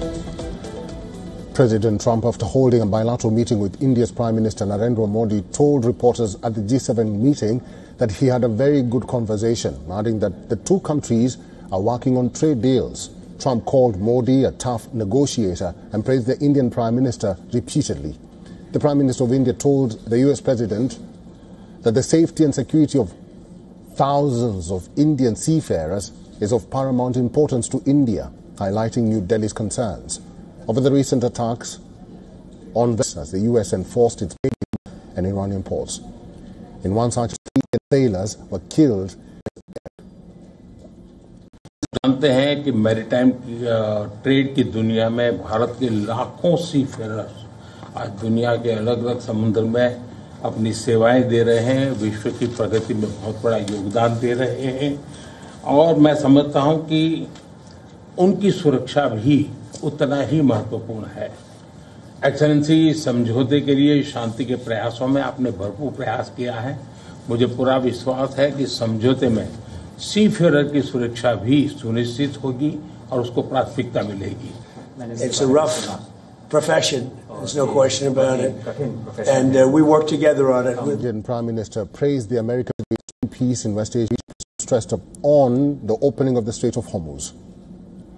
President Trump, after holding a bilateral meeting with India's Prime Minister Narendra Modi, told reporters at the G7 meeting that he had a very good conversation, adding that the two countries are working on trade deals. Trump called Modi a tough negotiator and praised the Indian Prime Minister repeatedly. The Prime Minister of India told the US President that the safety and security of thousands of Indian seafarers is of paramount importance to India, highlighting New Delhi's concerns over the recent attacks on vessels as the US enforced its ban on Iranian ports. In one such, 3 sailors were killed. जानते हैं कि maritime trade की दुनिया में भारत के लाखों seafarers आज दुनिया के अलग अलग समुद्र में अपनी सेवाएं दे रहे हैं, विश्व की प्रगति में बहुत बड़ा योगदान दे रहे हैं और मैं समझता हूं कि उनकी सुरक्षा भी उतना ही महत्वपूर्ण है। एक्सेलेंसी, समझौते के लिए शांति के प्रयासों में आपने भरपूर प्रयास किया है। मुझे पूरा विश्वास है कि समझौते में सीफेरर की सुरक्षा भी सुनिश्चित होगी और उसको प्राथमिकता मिलेगी। It's a rough profession, there's no question about it, and we work together on it. Indian Prime Minister praised the American peace in West Asia, stressed on the opening of the Strait of Hormuz.